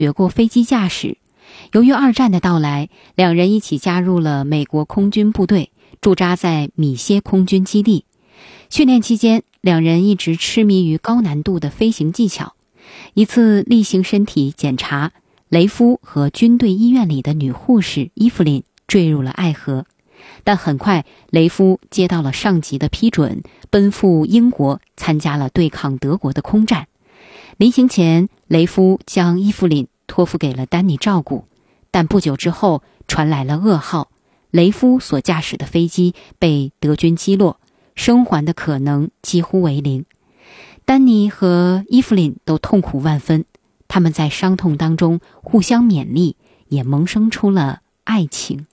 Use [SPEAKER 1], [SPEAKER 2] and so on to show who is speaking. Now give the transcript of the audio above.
[SPEAKER 1] 学过飞机驾驶。由于二战的到来，两人一起加入了美国空军部队，驻扎在米歇空军基地。训练期间，两人一直痴迷于高难度的飞行技巧。一次例行身体检查，雷夫和军队医院里的女护士伊芙琳坠入了爱河。但很快，雷夫接到了上级的批准，奔赴英国参加了对抗德国的空战。临行前，雷夫将伊芙琳托付给了丹尼照顾，但不久之后传来了噩耗，雷夫所驾驶的飞机被德军击落，生还的可能几乎为零。丹尼和伊芙琳都痛苦万分，他们在伤痛当中互相勉励，也萌生出了爱情。